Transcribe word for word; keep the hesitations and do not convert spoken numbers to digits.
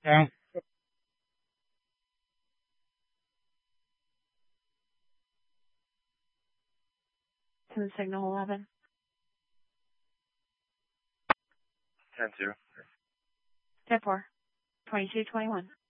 Okay. To signal eleven. ten two. ten four. twenty-two twenty-one.